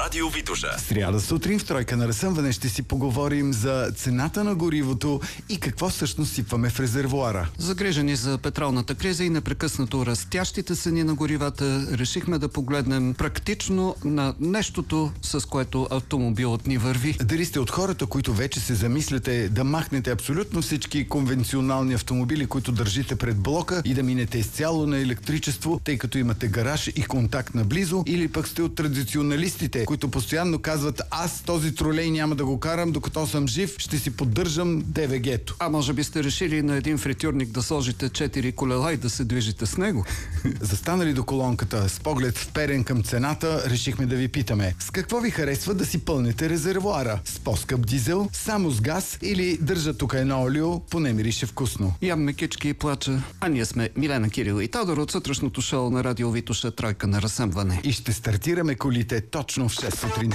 Радио Витоша. Сряда сутрин в тройка на разсъмване ще си поговорим за цената на горивото и какво всъщност сипваме в резервоара. Загрижени за петролната криза и непрекъснато растящите цени на горивата, решихме да погледнем практично на нещото, с което автомобилът ни върви. Дали сте от хората, които вече се замисляте да махнете абсолютно всички конвенционални автомобили, които държите пред блока и да минете изцяло на електричество, тъй като имате гараж и контакт наблизо, или пък сте от традиционалистите, които постоянно казват: аз този тролей няма да го карам, докато съм жив, ще си поддържам ДВГ-то. А може би сте решили на един фритюрник да сложите 4 колела и да се движите с него? Застанали до колонката с поглед вперен към цената, решихме да ви питаме: с какво ви харесва да си пълните резервоара? С по-скъп дизел, само с газ или държа тук едно олио, поне мирише вкусно? Ям мекички и плача. А ние сме Милена, Кирил и Тодор от сутрешното шоу на Радио Витоша, тройка на разсъмване. И ще стартираме колите точно в 6 сутрин.